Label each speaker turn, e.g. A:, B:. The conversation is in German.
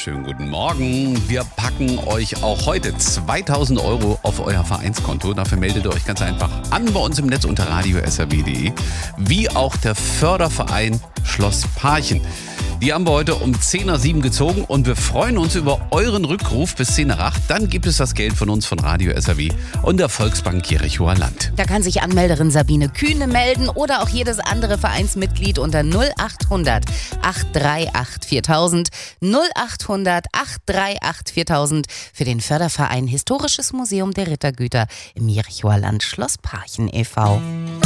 A: wunderschönen guten Morgen. Wir packen euch auch heute 2.000 € auf euer Vereinskonto. Dafür meldet ihr euch ganz einfach an bei uns im Netz unter radio.srw.de. Wie auch der Förderverein Schloss Parchen. Die haben wir heute um 10:07 gezogen und wir freuen uns über euren Rückruf bis 10:08. Dann gibt es das Geld von uns von Radio SRW und der Volksbank Jerichoer Land.
B: Da kann sich Anmelderin Sabine Kühne melden oder auch jedes andere Vereinsmitglied unter 0800 838 4000. 0800 838 4000 für den Förderverein Historisches Museum der Rittergüter im Jerichoer Land Schloss Parchen e.V.